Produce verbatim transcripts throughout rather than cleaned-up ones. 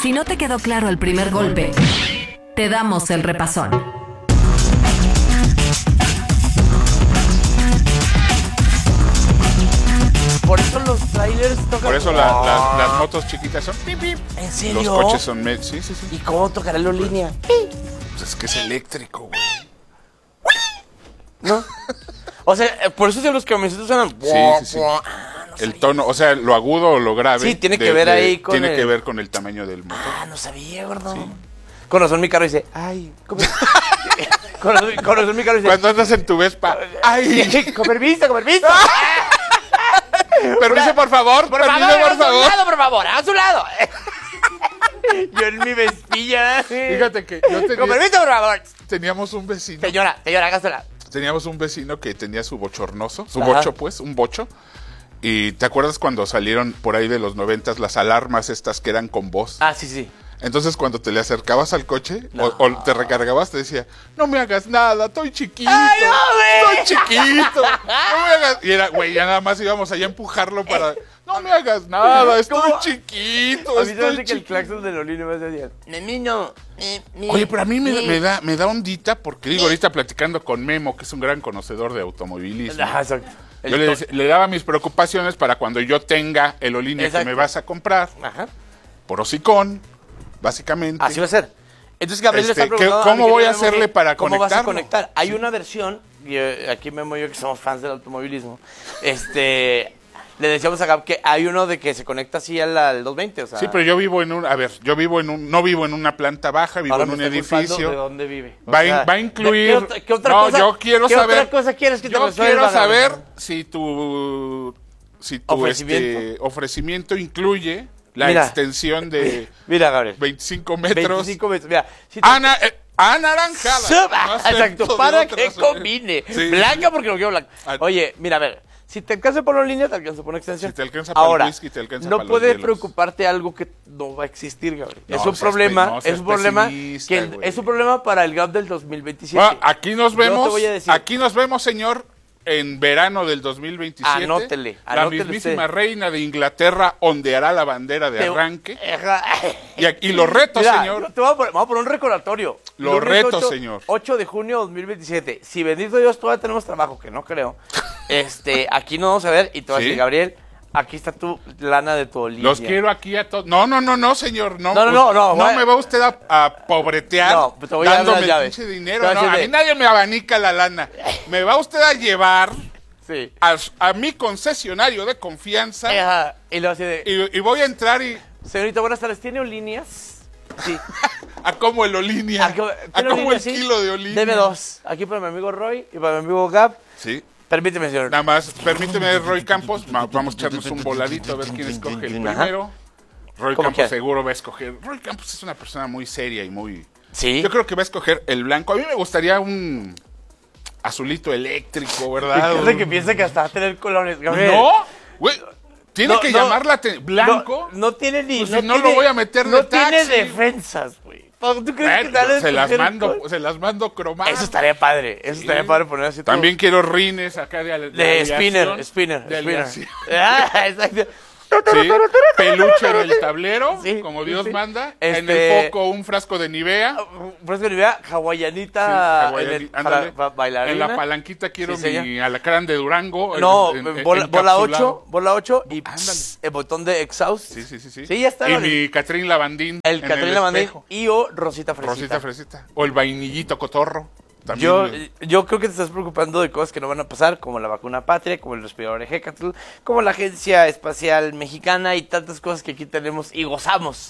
Si no te quedó claro el primer golpe, te damos el repasón. Por eso los trailers tocan... Por eso la, la, las motos chiquitas son pip, pip. ¿En serio? Los coches son... Me... Sí, sí, sí. ¿Y cómo tocará la línea? Pues es que es eléctrico, güey. ¿No? O sea, por eso los camionetos suenan... Sí, sí, sí. Ah, no el tono, o sea, lo agudo o lo grave. Sí, tiene que ver de, ahí con Tiene el... que ver con el tamaño del motor. Ah, no sabía, gordo. Sí. Con razón mi carro dice, ay, ¿cómo? con, razón, con razón mi carro dice... Cuando andas en tu Vespa, ay... Con permiso, con permiso. Permiso, por favor, Por permiso, favor, por a su favor. lado, por favor, a su lado. Yo en mi vespilla. Fíjate que yo tenía, Con permiso, por favor. teníamos un vecino. Señora, señora, hágasela. Teníamos un vecino que tenía su bochornoso, su Ajá. bocho, pues, un bocho. Y ¿te acuerdas cuando salieron por ahí de los noventas las alarmas estas que eran con voz? Ah, sí, sí. Entonces cuando te le acercabas al coche No. o, o te recargabas te decía, no me hagas nada, estoy chiquito, ¡Ay, no, güey! estoy chiquito, no me hagas... Y era, güey, ya nada más íbamos allá a empujarlo para, no me hagas nada, estoy ¿Cómo? chiquito, A mí se me estoy hace que el chiquito. claxon de Lolino me decía, niño, mi, mi, Oye, pero a mí me, mi". me da me da ondita porque digo, ahorita platicando con Memo, que es un gran conocedor de automovilismo. Ajá, exacto. El Yo le, to- dec- le daba mis preocupaciones para cuando yo tenga el Olinea que Exacto. me vas a comprar, Ajá. por hocicón, básicamente. Así va a ser. Entonces Gabriel Este, le está preguntando ¿qué- a mi cómo voy querido a Memo hacerle que para ¿cómo vas a conectarlo? conectar? Hay una versión, y eh, aquí Memo y yo que somos fans del automovilismo, este, le decíamos a Gab que hay uno de que se conecta así al, al doscientos veinte, o sea... Sí, pero yo vivo en un, a ver, yo vivo en un, no vivo en una planta baja, vivo ahora en me un está culpando edificio. ¿De dónde vive? O Va, a sea, in- va a incluir. ¿qué otra, qué otra no, cosa, yo quiero ¿qué saber. otra cosa quieres que te yo resuelva, quiero saber Gabriel? si tu, si tu Ofrecimiento. este, ofrecimiento incluye la Mira. extensión de Mira, Gabriel. veinticinco metros. veinticinco metros. Mira, si te- Ana, eh, anaranjada. Suba. No sé, Exacto, todo para de que otras- combine. Sí. Blanca porque lo quiero blanca. Ah. Oye, mira, a ver. Si te alcanza por una línea, te alcanza por una extensión. Si te alcanza para el Ahora, whisky, te alcanza no para los puede hielos. preocuparte algo que no va a existir, Gabriel. No, es un seas problema, pe- no es seas un problema pesimista, que güey. es un problema para el Gap del dos mil veintisiete. Bueno, aquí nos Yo te vemos. voy a decir. Aquí nos vemos, señor, en verano del dos mil veintisiete. Anótele, La anótele mismísima usted. reina de Inglaterra ondeará la bandera de Te- arranque. Ajá. Y, aquí- y los retos, Mira, señor. yo te voy a poner, vamos a poner un recordatorio. Los Lunes retos, ocho señor. ocho de junio de dos mil veintisiete. Si bendito Dios todavía tenemos trabajo, que no creo. Este, aquí nos vamos a ver y te voy a ¿Sí? decir, Gabriel, aquí está tu lana de tu Olivia. Los quiero aquí a todos. No, no, no, no, señor. No, No, no, no, no, No voy a- me va usted a, a pobretear No, te voy a dar dándome las el llaves. pinche Te dinero. voy a No, decir a de- mí nadie me abanica la lana. Me va usted a llevar Sí. a, a mi concesionario de confianza Ajá. Y luego así de, y, y voy a entrar y señorita, buenas tardes, ¿tiene líneas? Sí. a como el Olinea. Aquí- A ¿tiene como el líneas? Sí. kilo de Olinea. Deme dos. Aquí para mi amigo Roy y para mi amigo Gab. Sí. Permíteme, señor. Nada más, permíteme, Roy Campos. va- Vamos a echarnos un voladito a ver quién escoge el Ajá. primero. Roy Como Campos quieras. seguro va a escoger. Roy Campos es una persona muy seria y muy. Sí. Yo creo que va a escoger el blanco. A mí me gustaría un azulito eléctrico, ¿verdad? Fíjate que piensa que hasta va a tener colores, Gabriel. No, güey. Tiene No, que no. llamarla aten- blanco. No, no tiene ni. Pues si no tiene- lo voy a meter de No tiene taxi. defensas, güey. ¿Tú crees Bueno, que tal vez se las escoger mando, con- se las mando cromar. Eso estaría padre. Eso Sí. estaría padre poner así todo. También quiero rines acá de, ale- De aleación, spinner, spinner, de spinner. aleación. Ah, exacto. Sí, peluche en el tablero, Sí, como sí, Dios sí. manda. En Este- el foco un frasco de Nivea. Por eso que vea, hawaianita Sí, en hawaiani- el- ándale. para, para bailarina. En la palanquita quiero Sí, señor. mi alacrán de Durango. No, en- en- bola, bola encapsulado. ocho, bola ocho y Ándale. pss, el botón de exhaust. Sí, sí, sí, sí. Sí, ya está. Y Gabriel. mi Catrín Lavandín. El en Catrina Mandé espejo. y o Rosita Fresita. Rosita fresita. O el vainillito cotorro. También. Yo, yo creo que te estás preocupando de cosas que no van a pasar, como la vacuna patria, como el respirador Hecatl, como la Agencia Espacial Mexicana y tantas cosas que aquí tenemos y gozamos,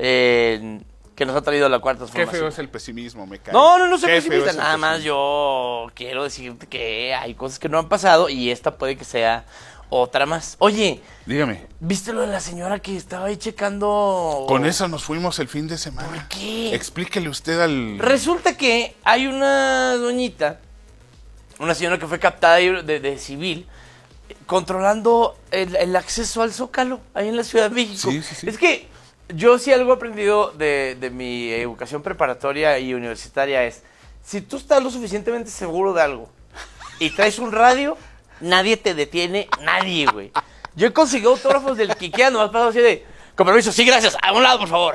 eh, que nos ha traído la cuarta Qué transformación. feo es el pesimismo, me cae. No, no, no soy Qué feo pesimista, es el nada más pesimismo. yo quiero decirte que hay cosas que no han pasado y esta puede que sea otra más. Oye, Dígame. ¿viste lo de la señora que estaba ahí checando? Con eso nos fuimos el fin de semana. ¿Por qué? Explíquele usted al... Resulta que hay una doñita, una señora que fue captada de, de- de civil, controlando el, el acceso al Zócalo, ahí en la Ciudad de México. Sí, sí, sí. Es que yo sí algo he aprendido de, de mi educación preparatoria y universitaria es, si tú estás lo suficientemente seguro de algo y traes un radio, nadie te detiene, nadie, güey. Yo he conseguido autógrafos del Kikea, nomás pasado así de, con permiso, sí, gracias, a un lado, por favor.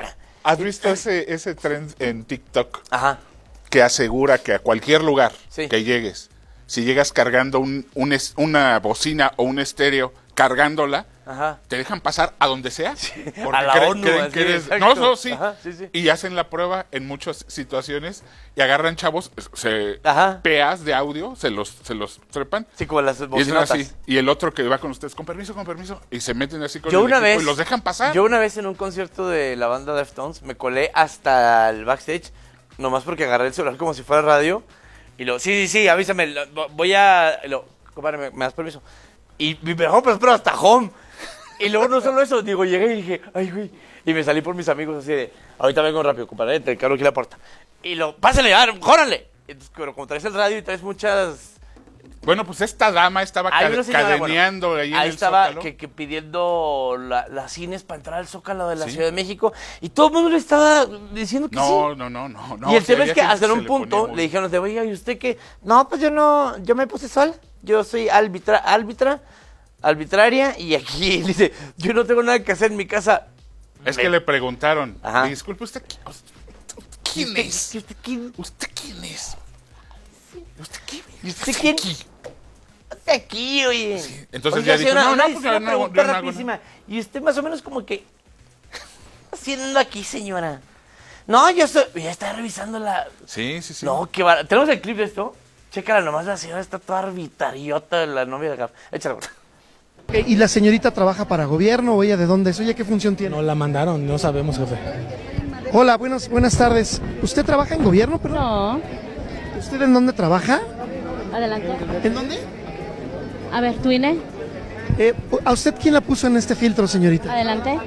¿Has visto ese, ese trend en TikTok? Ajá. Que asegura que a cualquier lugar Sí. que llegues, si llegas cargando un, un es- una bocina o un estéreo, cargándola, Ajá. te dejan pasar a donde sea. Porque A la creen, ONU, creen así, que eres... exacto. No, no, sí. Ajá, sí, sí. Y hacen la prueba en muchas situaciones y agarran chavos, se, Ajá. peas de audio, se los, se los trepan. Sí, como las Y es bocinotas. así. Y el otro que va con ustedes, con permiso, con permiso. Y se meten así con Yo el una equipo vez, y los dejan pasar. Yo una vez en un concierto de la banda Deftones me colé hasta el backstage, nomás porque agarré el celular como si fuera radio. Y lo, sí, sí, sí, avísame, lo- voy a, lo, compadre, ¿me, me das permiso? Y me dejó, pero espera, hasta home. Y luego no solo eso, digo, llegué y dije, ay, güey. Y me salí por mis amigos así de, ahorita vengo rápido, compadre, te cargo aquí la puerta. Y lo, pásale, ah, córale. Entonces, pero como traes el radio y traes muchas... Bueno, pues esta dama estaba Hay ca- una señora, cadeneando bueno, ahí en ahí el estaba Zócalo. que, que pidiendo la- las cines para entrar al Zócalo de la Sí. Ciudad de México y todo el mundo le estaba diciendo que No, sí. no, no, no, no. Y el sí, tema había es que gente hasta en se un le punto ponía muy- le dijeron, de, oiga, ¿y usted qué? No, pues yo no, yo me puse sola, yo soy árbitra, árbitra, arbitraria y aquí dice, yo no tengo nada que hacer en mi casa. Es Me- que le preguntaron, Ajá. disculpe, ¿usted qui- quién ¿Usted- es? ¿Usted quién? ¿Usted quién es? ¿Usted quién? ¿Y usted quién? Aquí. Usted aquí, oye. entonces Oiga, ya dijo, señora, no, no, una, pues una yo no hago- pregunta yo no hago rapidísima. Y usted más o menos como que, ¿qué está haciendo aquí, señora? No, yo soy, ya está revisando la... Sí, sí, sí. No, qué bar... ¿Tenemos el clip de esto? Chécala nomás, la señora está toda arbitariota, la novia de acá. Échala. Eh, ¿Y la señorita trabaja para gobierno o ella de dónde es? Oye, ¿qué función tiene? No la mandaron, no sabemos, jefe. Hola, buenas, buenas tardes. ¿Usted trabaja en gobierno? Perdón? No, ¿Usted en dónde trabaja? adelante. ¿En dónde? A ver, ¿tu I N E? Eh, ¿A usted quién la puso en este filtro, señorita? Adelante.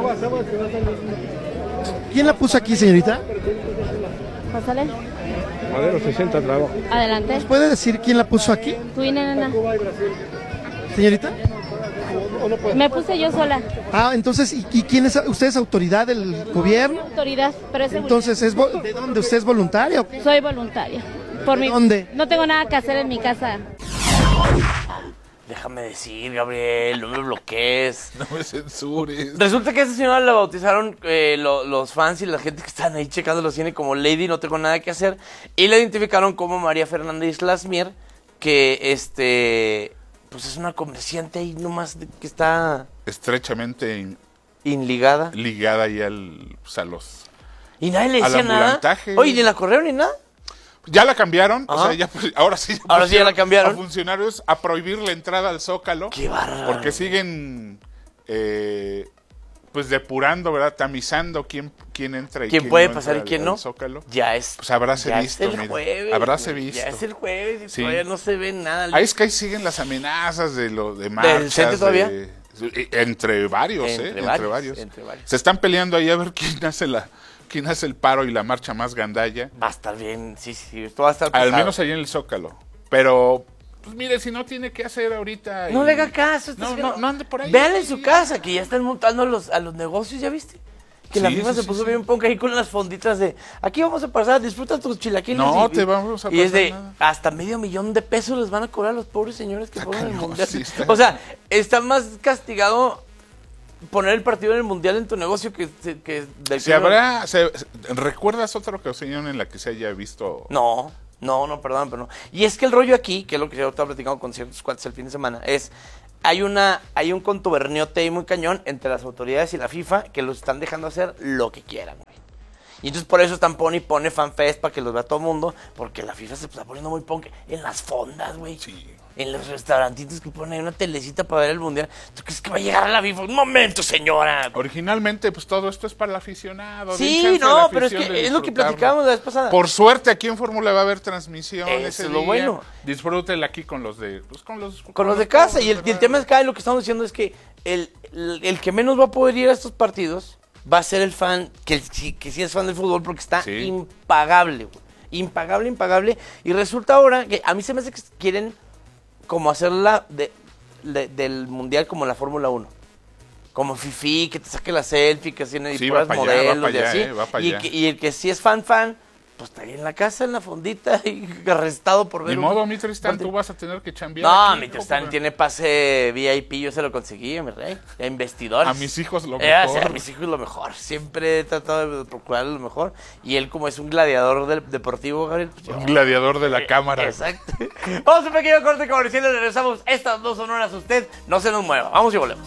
¿Quién la puso aquí, señorita? Pásale. Madero sesenta trabajo. Adelante. ¿Puede decir quién la puso aquí, ¿Tu I N E, nena? señorita? Me puse yo sola. Ah, entonces, ¿y, y quién es? ¿Usted es autoridad del gobierno? Autoridad, pero es seguridad. Entonces, ¿es vo- ¿de dónde? ¿Usted es voluntaria o qué? Soy voluntaria. Por mi... ¿Dónde? No tengo nada que hacer en mi casa. Déjame decir, Gabriel, no me bloquees. No me censures. Resulta que a esa señora la bautizaron eh, lo- los fans y la gente que están ahí checando los cine como Lady, no tengo nada que hacer. Y la identificaron como María Fernández Lasmier, que este pues es una comerciante ahí nomás de- que está Estrechamente in- inligada. ligada ahí al, pues, a los... Y nadie le Al decía nada. ambulantaje. Oye, ni la corrieron ni nada. Ya la cambiaron, o Ajá. sea, ya, pues, ahora sí. Ahora sí ya la pusieron cambiaron. A funcionarios a prohibir la entrada al Zócalo. Qué bárbaro. Porque siguen, eh, pues, depurando, ¿verdad? Tamizando quién, quién entra y ¿Quién quién puede no pasar y entra quién al- no? al Zócalo. Ya es. Pues habráse ya visto, es el mira. jueves. Habráse güey, visto. Ya es el jueves y Sí. todavía no se ve nada. Ahí es que ahí siguen las amenazas de lo de marchas. CENTE todavía? de- entre varios, Entre ¿eh? Entre varios, varios. entre varios. Se están peleando ahí a ver quién hace la, quién hace el paro y la marcha más gandalla. Va a estar bien, sí, sí, esto va a estar Al pesado. menos ahí en el Zócalo. Pero, pues mire, si no tiene que hacer ahorita. No y- le haga caso. No, estás- no, no ande por ahí. Vean en su casa que ya están montando los, a los negocios, ¿ya viste? Que la Sí, FIFA sí, se sí, puso sí. bien ponca ahí con las fonditas de aquí vamos a pasar, disfruta tus chilaquiles. No, y, te vamos a Y es pasar de nada. hasta medio millón de pesos les van a cobrar a los pobres señores que fueron al cañón, mundial. sí, está- O sea, está más castigado poner el partido en el mundial en tu negocio que, que del Si que- habrá. se- ¿Recuerdas otra ocasión en la que se haya visto? No, no, no, perdón, pero no. Y es que el rollo aquí, que es lo que yo estaba platicando con ciertos cuates el fin de semana, es hay una hay un contuberniote ahí muy cañón entre las autoridades y la FIFA que los están dejando hacer lo que quieran, güey. Y entonces por eso están pone y pone fanfest para que los vea todo el mundo, porque la FIFA se está poniendo muy punk en las fondas, güey. Sí. En los restaurantitos que ponen ahí una telecita para ver el mundial. ¿Tú crees que va a llegar a la FIFA? Un momento, señora. Originalmente, pues todo esto es para el aficionado. den Sí, chance a no, la pero es afición que de es lo que disfrutarlo. platicábamos la vez pasada. Por suerte, aquí en Fórmula va a haber transmisión. Eso ese es lo día. bueno. Disfrútela aquí con los de. Pues con los, Con los de casa. pobres, Y el, y el ¿verdad? tema es que lo que estamos diciendo es que el, el, el que menos va a poder ir a estos partidos va a ser el fan, que, el- sí- que sí es fan del fútbol porque está Sí. impagable, güey. Impagable, impagable. Y resulta ahora que a mí se me hace que quieren como hacerla de, de- del mundial como la Fórmula uno. Como Fifi, que te saque la selfie, que tiene Sí, puras va pa' allá, va modelos pa' y allá, así. eh, va pa' y, allá. que- y el que sí es fan, fan, pues está ahí en la casa, en la fondita, y arrestado por ver. Ni un... modo, mi Tristán, tú vas a tener que chambear. No, aquí, mi hijo, Tristán para- tiene pase V I P, yo se lo conseguí, mi rey. A investidores. A mis hijos lo Eh, mejor. a mis hijos lo mejor. Siempre he tratado de procurar lo mejor. Y él, como es un gladiador del deportivo, Gabriel, pues yo- Un gladiador de la cámara. Exacto. Vamos a un pequeño corte comercial y regresamos. Estas dos son horas usted. No se nos mueva. Vamos y volvemos.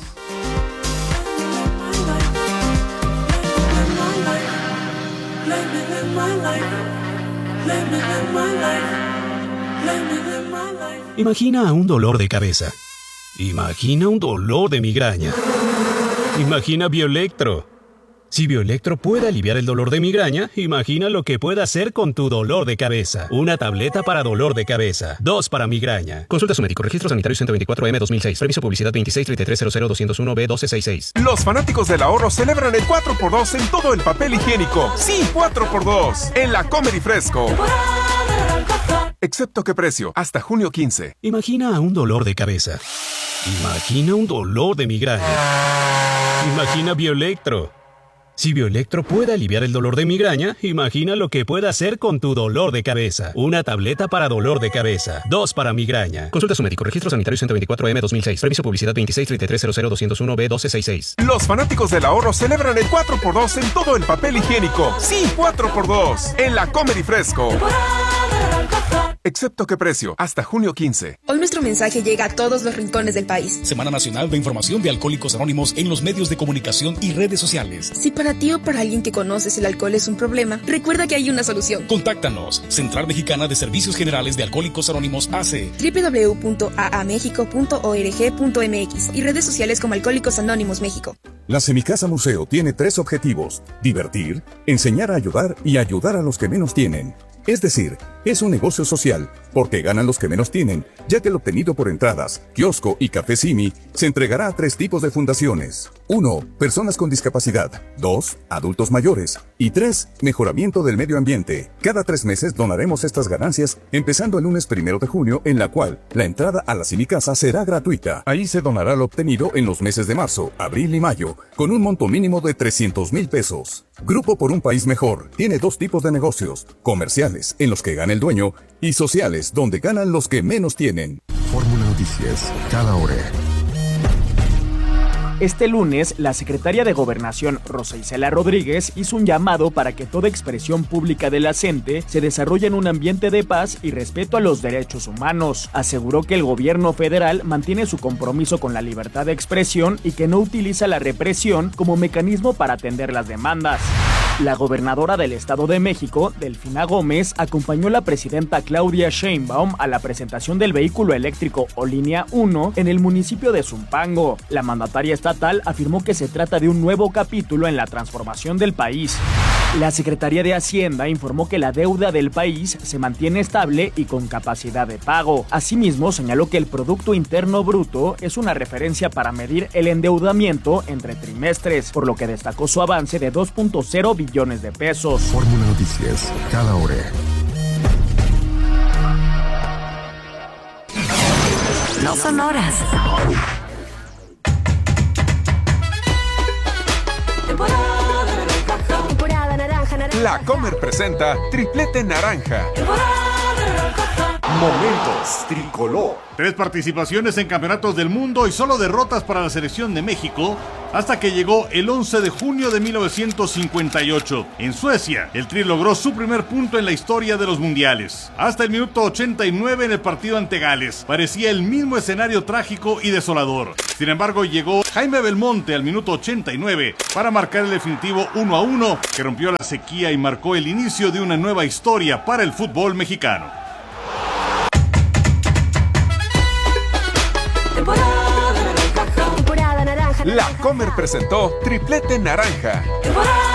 Imagina un dolor de cabeza. Imagina un dolor de migraña. Imagina Bioelectro. Si Bioelectro puede aliviar el dolor de migraña, imagina lo que puede hacer con tu dolor de cabeza. Una tableta para dolor de cabeza. Dos para migraña. Consulta a su médico. Registro sanitario ciento veinticuatro M dos mil seis. Permiso publicidad veintiséis treinta y tres cero cero doscientos uno B doce sesenta y seis. Los fanáticos del ahorro celebran el cuatro por dos en todo el papel higiénico. Sí, cuatro por dos en la Comer y Fresco. Excepto qué precio, hasta junio quince. Imagina un dolor de cabeza. Imagina un dolor de migraña. Imagina Bioelectro. Si Bioelectro puede aliviar el dolor de migraña, imagina lo que puede hacer con tu dolor de cabeza. Una tableta para dolor de cabeza. Dos para migraña. Consulta a su médico. Registro sanitario ciento veinticuatro M dos mil seis. Permiso publicidad veintiséis treinta y tres cero cero doscientos uno B doce sesenta y seis. Los fanáticos del ahorro celebran el cuatro por dos en todo el papel higiénico. Sí, cuatro por dos en la Comer y Fresco. Excepto qué precio, hasta junio quince. Hoy nuestro mensaje llega a todos los rincones del país. Semana Nacional de Información de Alcohólicos Anónimos en los medios de comunicación y redes sociales. Si para ti o para alguien que conoces el alcohol es un problema, recuerda que hay una solución. Contáctanos. Central Mexicana de Servicios Generales de Alcohólicos Anónimos A C. doble u doble u doble u punto a a mexico punto org punto m x y redes sociales como Alcohólicos Anónimos México. La Semicasa Museo tiene tres objetivos: divertir, enseñar a ayudar y ayudar a los que menos tienen. Es decir, es un negocio social, porque ganan los que menos tienen, ya que el obtenido por entradas, kiosco y café Simi se entregará a tres tipos de fundaciones. uno. Personas con discapacidad. dos. Adultos mayores. Y tres. Mejoramiento del medio ambiente. Cada tres meses donaremos estas ganancias, empezando el lunes primero de junio, en la cual la entrada a la Semicasa será gratuita. Ahí se donará lo obtenido en los meses de marzo, abril y mayo, con un monto mínimo de trescientos mil pesos. Grupo por un País Mejor tiene dos tipos de negocios: comerciales, en los que gana el dueño, y sociales, donde ganan los que menos tienen. Fórmula Noticias, cada hora. Este lunes, la secretaria de Gobernación, Rosa Isela Rodríguez, hizo un llamado para que toda expresión pública de la C E N T E se desarrolle en un ambiente de paz y respeto a los derechos humanos. Aseguró que el gobierno federal mantiene su compromiso con la libertad de expresión y que no utiliza la represión como mecanismo para atender las demandas. La gobernadora del Estado de México, Delfina Gómez, acompañó a la presidenta Claudia Sheinbaum a la presentación del vehículo eléctrico o Línea uno en el municipio de Zumpango. La mandataria estatal afirmó que se trata de un nuevo capítulo en la transformación del país. La Secretaría de Hacienda informó que la deuda del país se mantiene estable y con capacidad de pago. Asimismo, señaló que el Producto Interno Bruto es una referencia para medir el endeudamiento entre trimestres, por lo que destacó su avance de dos punto cero billones de pesos. Fórmula Noticias, cada hora. No son horas. La Comer presenta Triplete Naranja. Momentos Tricolor. Tres participaciones en campeonatos del mundo y solo derrotas para la selección de México hasta que llegó el once de junio de mil novecientos cincuenta y ocho. En Suecia, el Tri logró su primer punto en la historia de los mundiales. Hasta el minuto ochenta y nueve en el partido ante Gales, parecía el mismo escenario trágico y desolador. Sin embargo, llegó Jaime Belmonte al minuto ochenta y nueve para marcar el definitivo uno a uno, que rompió la sequía y marcó el inicio de una nueva historia para el fútbol mexicano. La Comer presentó Triplete Naranja.